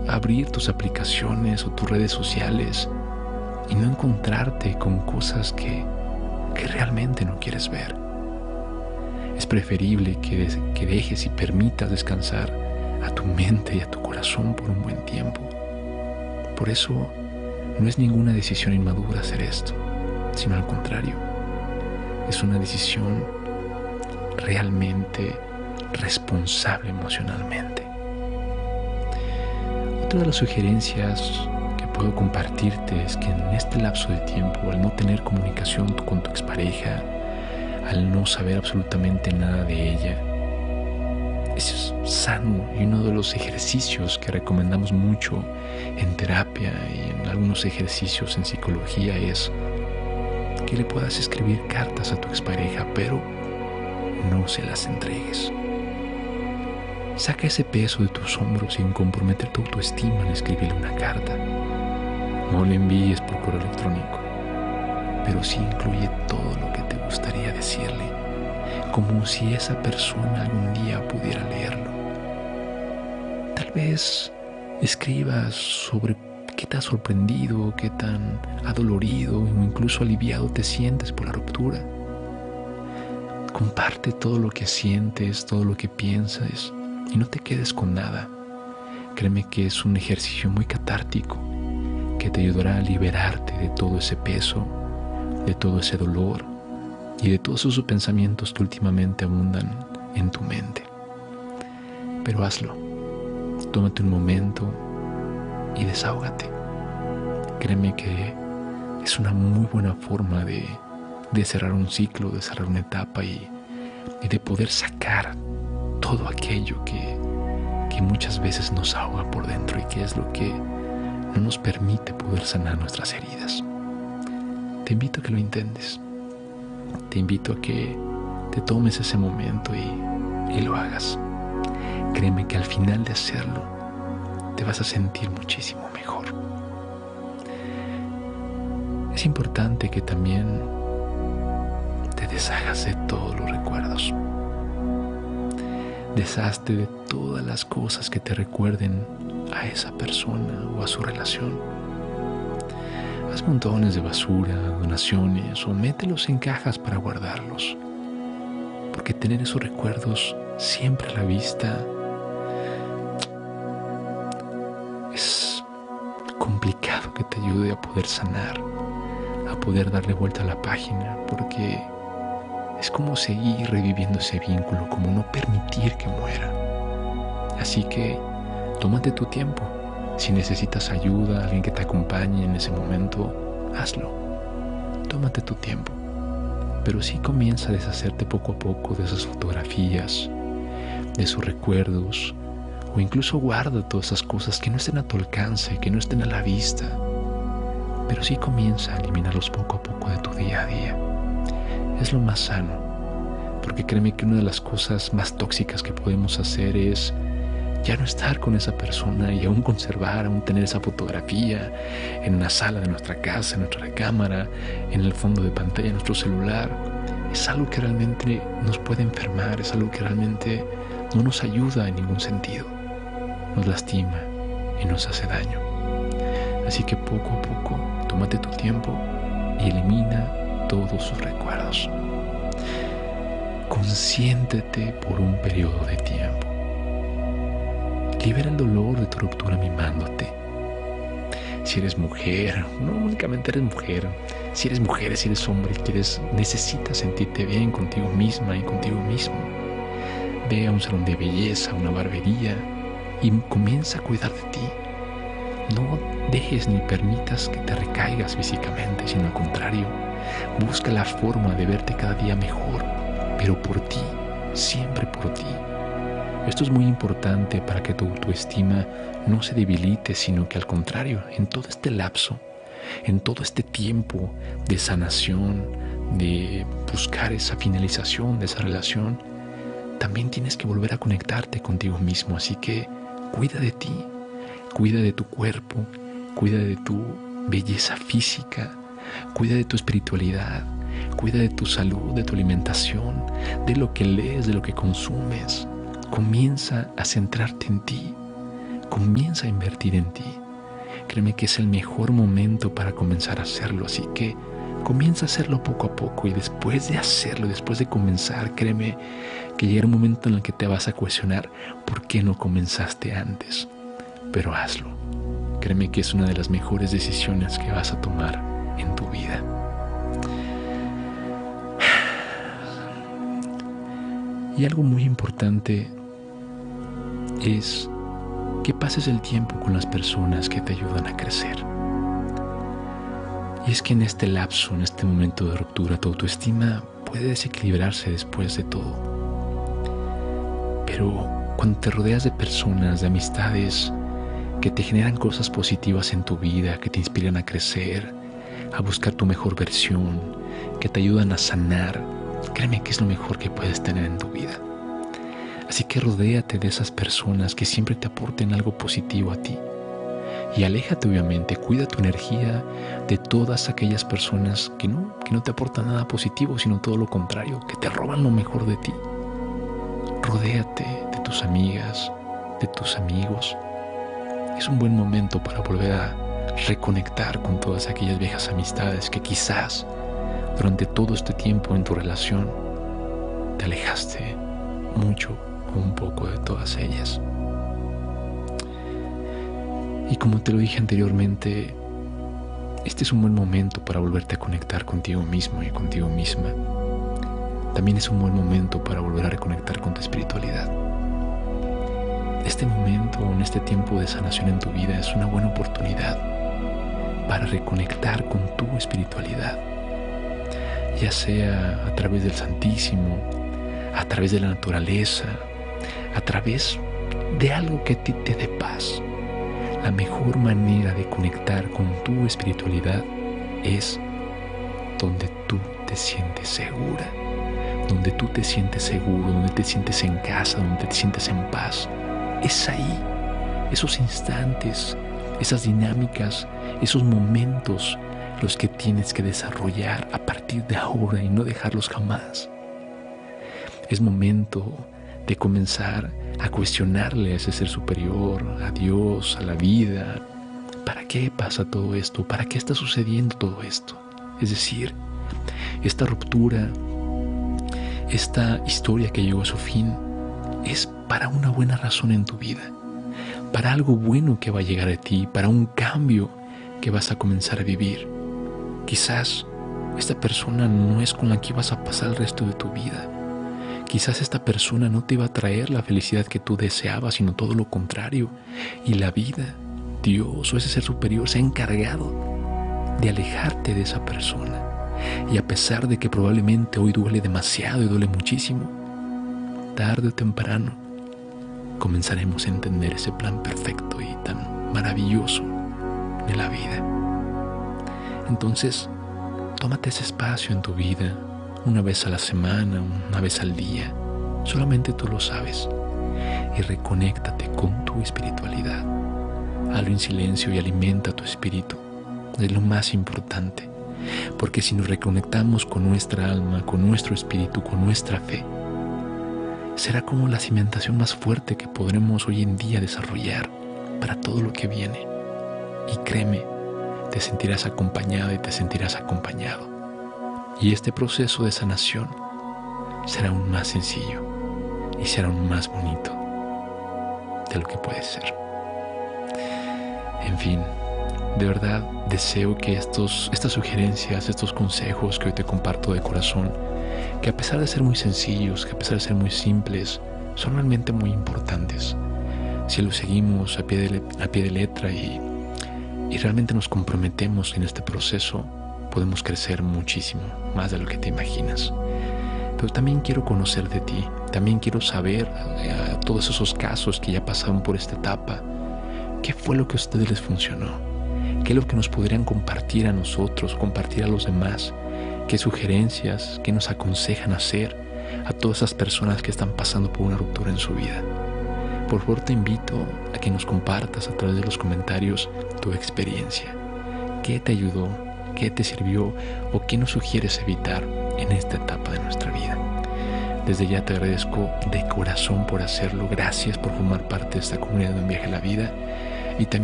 abrir tus aplicaciones o tus redes sociales y no encontrarte con cosas que realmente no quieres ver. Es preferible que dejes y permitas descansar a tu mente y a tu corazón por un buen tiempo. Por eso no es ninguna decisión inmadura hacer esto, sino al contrario, es una decisión realmente responsable emocionalmente. Otra de las sugerencias que puedo compartirte es que en este lapso de tiempo, al no tener comunicación con tu expareja, al no saber absolutamente nada de ella, es sano, y uno de los ejercicios que recomendamos mucho en terapia y en algunos ejercicios en psicología es que le puedas escribir cartas a tu expareja, pero no se las entregues. Saca ese peso de tus hombros sin comprometer tu autoestima al escribirle una carta. No le envíes por correo electrónico, pero sí incluye todo lo que te gustaría decirle, como si esa persona algún día pudiera leerlo. Tal vez escribas sobre qué te ha sorprendido, qué tan adolorido o incluso aliviado te sientes por la ruptura. Comparte todo lo que sientes, todo lo que piensas y no te quedes con nada. Créeme que es un ejercicio muy catártico que te ayudará a liberarte de todo ese peso, de todo ese dolor y de todos esos pensamientos que últimamente abundan en tu mente. Pero hazlo. Tómate un momento y desahógate. Créeme que es una muy buena forma de cerrar un ciclo, de cerrar una etapa y de poder sacar todo aquello que muchas veces nos ahoga por dentro y que es lo que no nos permite poder sanar nuestras heridas. Te invito a que lo intentes. Te invito a que te tomes ese momento y lo hagas. Créeme que al final de hacerlo te vas a sentir muchísimo mejor. Es importante que también te deshagas de todos los recuerdos. Deshazte de todas las cosas que te recuerden a esa persona o a su relación. Haz montones de basura, donaciones o mételos en cajas para guardarlos. Porque tener esos recuerdos siempre a la vista es complicado que te ayude a poder sanar, a poder darle vuelta a la página, porque es como seguir reviviendo ese vínculo, como no permitir que muera. Así que tómate tu tiempo. Si necesitas ayuda, alguien que te acompañe en ese momento, hazlo. Tómate tu tiempo. Pero sí comienza a deshacerte poco a poco de esas fotografías, de esos recuerdos, o incluso guarda todas esas cosas que no estén a tu alcance, que no estén a la vista. Pero sí comienza a eliminarlos poco a poco de tu día a día. Es lo más sano, porque créeme que una de las cosas más tóxicas que podemos hacer es ya no estar con esa persona y aún conservar, aún tener esa fotografía en la sala de nuestra casa, en nuestra recámara, en el fondo de pantalla de nuestro celular. Es algo que realmente nos puede enfermar, es algo que realmente no nos ayuda en ningún sentido. Nos lastima y nos hace daño. Así que poco a poco, tómate tu tiempo y elimina todos sus recuerdos. Consiéntete por un periodo de tiempo. Libera el dolor de tu ruptura mimándote. Si eres mujer, no únicamente eres mujer. Si eres mujer, si eres hombre, necesitas sentirte bien contigo misma y contigo mismo. Ve a un salón de belleza, a una barbería y comienza a cuidar de ti. No dejes ni permitas que te recaigas físicamente, sino al contrario, busca la forma de verte cada día mejor, pero por ti, siempre por ti. Esto es muy importante para que tu autoestima no se debilite, sino que al contrario, en todo este lapso, en todo este tiempo de sanación, de buscar esa finalización de esa relación, también tienes que volver a conectarte contigo mismo. Así que cuida de ti, cuida de tu cuerpo, cuida de tu belleza física, cuida de tu espiritualidad, cuida de tu salud, de tu alimentación, de lo que lees, de lo que consumes. Comienza a centrarte en ti. comienza a invertir en ti. Créeme que es el mejor momento para comenzar a hacerlo, así que comienza a hacerlo poco a poco, y después de hacerlo, después de comenzar, créeme que llegará un momento en el que te vas a cuestionar por qué no comenzaste antes. Pero hazlo. Créeme que es una de las mejores decisiones que vas a tomar en tu vida. Y algo muy importante es que pases el tiempo con las personas que te ayudan a crecer. Y es que en este lapso, en este momento de ruptura, tu autoestima puede desequilibrarse después de todo. Pero cuando te rodeas de personas, de amistades que te generan cosas positivas en tu vida, que te inspiran a crecer, a buscar tu mejor versión, que te ayudan a sanar, créeme que es lo mejor que puedes tener en tu vida. Así que rodéate de esas personas que siempre te aporten algo positivo a ti. Y aléjate, obviamente, cuida tu energía de todas aquellas personas que no te aportan nada positivo, sino todo lo contrario, que te roban lo mejor de ti. Rodéate de tus amigas, de tus amigos. Es un buen momento para volver a reconectar con todas aquellas viejas amistades que quizás durante todo este tiempo en tu relación te alejaste mucho o un poco de todas ellas. Y como te lo dije anteriormente, este es un buen momento para volverte a conectar contigo mismo y contigo misma. También es un buen momento para volver a reconectar con tu espiritualidad. Este momento, en este tiempo de sanación en tu vida, es una buena oportunidad para reconectar con tu espiritualidad, ya sea a través del Santísimo, a través de la naturaleza, a través de algo que a ti te dé paz. La mejor manera de conectar con tu espiritualidad es donde tú te sientes segura, donde tú te sientes seguro, donde te sientes en casa, donde te sientes en paz. Es ahí, esos instantes, esas dinámicas, esos momentos los que tienes que desarrollar a partir de ahora y no dejarlos jamás. Es momento de comenzar a cuestionarle a ese ser superior, a Dios, a la vida. ¿Para qué pasa todo esto? ¿Para qué está sucediendo todo esto? Es decir, esta ruptura, esta historia que llegó a su fin, es para una buena razón en tu vida, para algo bueno que va a llegar a ti, para un cambio que vas a comenzar a vivir. Quizás esta persona no es con la que vas a pasar el resto de tu vida. Quizás esta persona no te iba a traer la felicidad que tú deseabas, sino todo lo contrario. Y la vida, Dios o ese ser superior se ha encargado de alejarte de esa persona. Y a pesar de que probablemente hoy duele demasiado y duele muchísimo, tarde o temprano comenzaremos a entender ese plan perfecto y tan maravilloso de la vida. Entonces, tómate ese espacio en tu vida, una vez a la semana, una vez al día, solamente tú lo sabes, y reconéctate con tu espiritualidad. Hazlo en silencio y alimenta tu espíritu. Es lo más importante, porque si nos reconectamos con nuestra alma, con nuestro espíritu, con nuestra fe, será como la cimentación más fuerte que podremos hoy en día desarrollar para todo lo que viene. Y créeme, te sentirás acompañada y te sentirás acompañado. Y este proceso de sanación será aún más sencillo y será aún más bonito de lo que puede ser. En fin, de verdad deseo que estas sugerencias, estos consejos que hoy te comparto de corazón, que a pesar de ser muy sencillos, que a pesar de ser muy simples, son realmente muy importantes. Si los seguimos a pie de letra y realmente nos comprometemos en este proceso, podemos crecer muchísimo, más de lo que te imaginas. Pero también quiero conocer de ti, también quiero saber a todos esos casos que ya pasaron por esta etapa, qué fue lo que a ustedes les funcionó, qué es lo que nos podrían compartir a nosotros, compartir a los demás, qué sugerencias, qué nos aconsejan hacer a todas esas personas que están pasando por una ruptura en su vida. Por favor, te invito a que nos compartas a través de los comentarios tu experiencia. ¿Qué te ayudó? ¿Qué te sirvió? ¿O qué nos sugieres evitar en esta etapa de nuestra vida? Desde ya te agradezco de corazón por hacerlo. Gracias por formar parte de esta comunidad de Un Viaje a la Vida. Y también